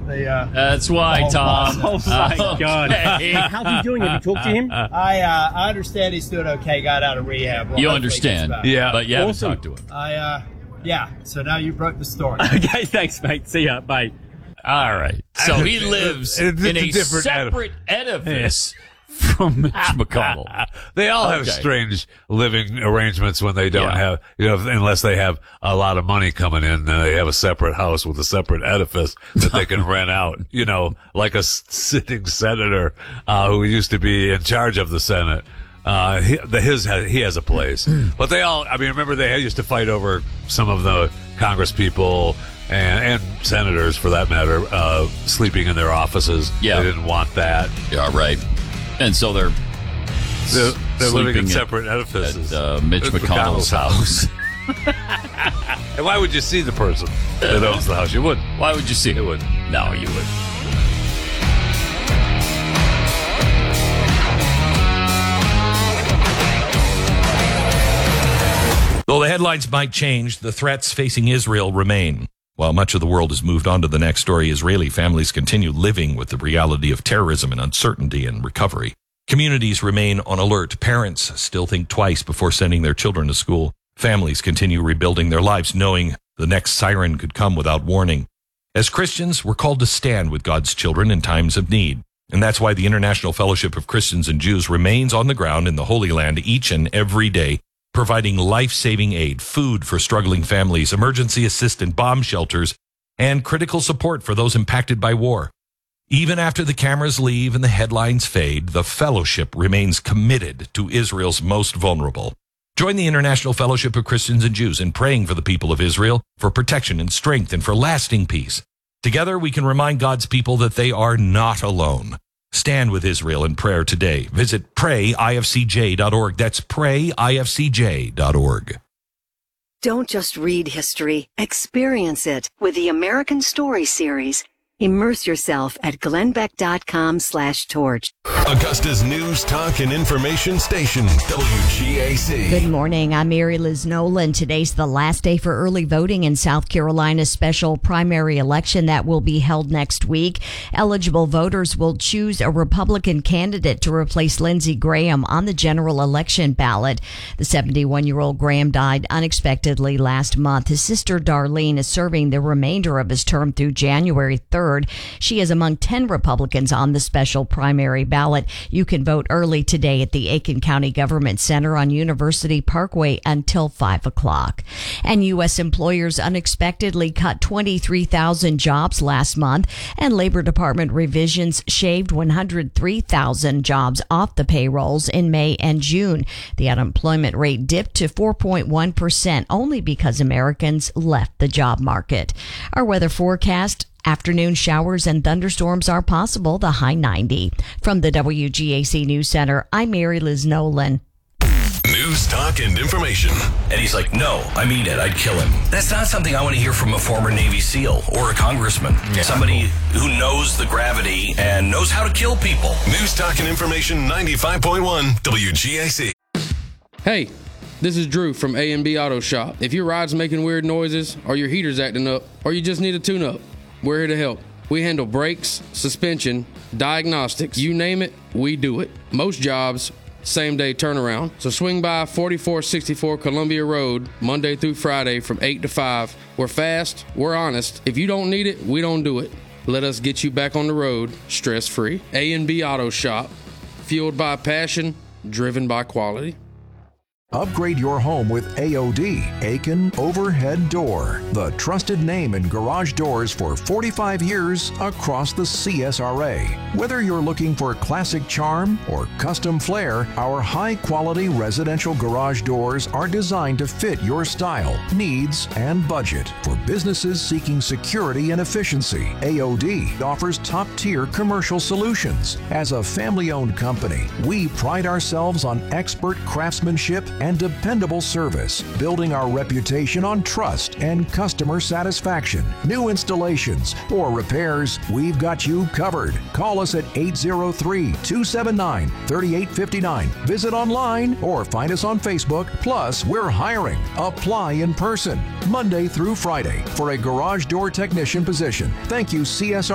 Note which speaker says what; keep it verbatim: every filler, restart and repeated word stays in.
Speaker 1: the. Uh,
Speaker 2: That's why,
Speaker 1: the
Speaker 2: Tom.
Speaker 1: process.
Speaker 3: Oh, my God.
Speaker 2: Okay.
Speaker 3: How's he doing? Have you talked to him?
Speaker 1: I uh, I understand he's doing okay. Got out of rehab. Well,
Speaker 2: You
Speaker 1: hopefully he gets
Speaker 2: understand,
Speaker 1: back.
Speaker 4: Yeah.
Speaker 2: but you haven't
Speaker 3: Awesome.
Speaker 2: talked to him.
Speaker 1: I uh, yeah. So now you broke the story.
Speaker 3: Okay, thanks, mate. See ya. Bye.
Speaker 2: All right. So he lives
Speaker 4: It's
Speaker 2: in
Speaker 4: a
Speaker 2: a
Speaker 4: different
Speaker 2: separate edifice from Mitch McConnell.
Speaker 4: They all have
Speaker 2: Okay.
Speaker 4: strange living arrangements when they don't
Speaker 2: Yeah.
Speaker 4: have, you know, unless they have a lot of money coming in, then they have a separate house with a separate edifice that they can rent out, you know, like a s- sitting senator, uh, who used to be in charge of the Senate. Uh, he, the, his, ha- he has a place, but they all, I mean, remember they used to fight over some of the Congress people and, and senators for that matter, uh, sleeping in their offices.
Speaker 2: Yeah.
Speaker 4: They didn't want that.
Speaker 2: Yeah, right. And so they're
Speaker 4: They're, they're living
Speaker 2: sleeping
Speaker 4: in
Speaker 2: at-
Speaker 4: separate edifices.
Speaker 2: at uh, Mitch
Speaker 4: Mitch
Speaker 2: McConnell's house.
Speaker 4: And why would you see the person that owns the house? You wouldn't.
Speaker 2: Why would you see
Speaker 4: You
Speaker 2: it?
Speaker 4: wouldn't.
Speaker 2: No, you wouldn't.
Speaker 5: Though the headlines might change, the threats facing Israel remain. While much of the world has moved on to the next story, Israeli families continue living with the reality of terrorism and uncertainty and recovery. Communities remain on alert. Parents still think twice before sending their children to school. Families continue rebuilding their lives, knowing the next siren could come without warning. As Christians, we're called to stand with God's children in times of need. And that's why the International Fellowship of Christians and Jews remains on the ground in the Holy Land each and every day, providing life-saving aid, food for struggling families, emergency assistance, bomb shelters, and critical support for those impacted by war. Even after the cameras leave and the headlines fade, the fellowship remains committed to Israel's most vulnerable. Join the International Fellowship of Christians and Jews in praying for the people of Israel, for protection and strength, and for lasting peace. Together, we can remind God's people that they are not alone. Stand with Israel in prayer today. Visit pray I F C J dot org. That's pray I F C J dot org.
Speaker 6: Don't just read history, experience it with the American Story Series. Immerse yourself at glenbeck.com slash torch.
Speaker 7: Augusta's news, talk, and information station, W G A C.
Speaker 8: Good morning. I'm Mary Liz Nolan. Today's the last day for early voting in South Carolina's special primary election that will be held next week. Eligible voters will choose a Republican candidate to replace Lindsey Graham on the general election ballot. The seventy-one-year-old Graham died unexpectedly last month. His sister Darlene is serving the remainder of his term through January third. She is among ten Republicans on the special primary ballot. You can vote early today at the Aiken County Government Center on University Parkway until five o'clock. And U S employers unexpectedly cut twenty-three thousand jobs last month, and Labor Department revisions shaved one hundred three thousand jobs off the payrolls in May and June. The unemployment rate dipped to four point one percent only because Americans left the job market. Our weather forecast: afternoon showers and thunderstorms are possible, the high ninety. From the W G A C News Center, I'm Mary Liz Nolan.
Speaker 7: News, talk, and information.
Speaker 9: And he's like, no, I mean it. I'd kill him. That's not something I want to hear from a former Navy SEAL or a congressman.
Speaker 4: Yeah.
Speaker 9: Somebody who knows the gravity and knows how to kill people.
Speaker 7: News, talk, and information, ninety-five point one W G A C.
Speaker 10: Hey, this is Drew from A and B Auto Shop. If your ride's making weird noises, or your heater's acting up, or you just need a tune-up, we're here to help. We handle brakes, suspension, diagnostics, you name it, we do it. Most jobs, same day turnaround. So swing by forty-four sixty-four Columbia Road, Monday through Friday from eight to five. We're fast, we're honest. If you don't need it, we don't do it. Let us get you back on the road, stress-free. A and B Auto Shop, fueled by passion, driven by quality.
Speaker 11: Upgrade your home with A O D, Aiken Overhead Door, the trusted name in garage doors for forty-five years across the C S R A. Whether you're looking for classic charm or custom flair, our high-quality residential garage doors are designed to fit your style, needs, and budget. For businesses seeking security and efficiency, A O D offers top-tier commercial solutions. As a family-owned company, we pride ourselves on expert craftsmanship and dependable service, building our reputation on trust and customer satisfaction. New installations or repairs, we've got you covered. Call us at eight zero three, two seven nine, three eight five nine. Visit online or find us on Facebook. Plus, we're hiring. Apply in person, Monday through Friday, for a garage door technician position. Thank you, C S R.